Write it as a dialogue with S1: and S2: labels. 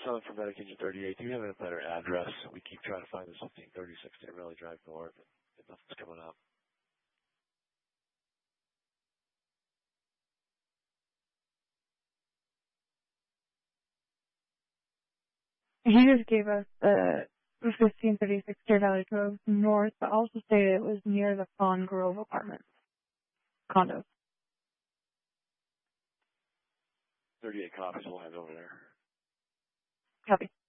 S1: Selling for Medic Engine 38. Do you have a better address? We keep trying to find this 1536 State Rally Drive North, and nothing's coming up.
S2: He just gave us the 1536 State Valley Grove North, but also stated it was near the Fawn Grove apartments. Condos.
S1: 38 copies. We'll have it over there.
S2: Copy.